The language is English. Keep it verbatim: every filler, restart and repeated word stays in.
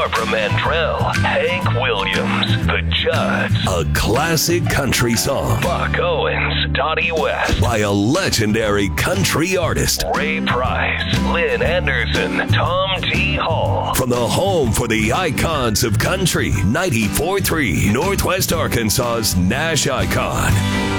Barbara Mandrell, Hank Williams, The Judds, a classic country song, Buck Owens, Dottie West, by a legendary country artist, Ray Price, Lynn Anderson, Tom T. Hall. From the home for the icons of country, ninety-four point three, Northwest Arkansas's Nash Icon.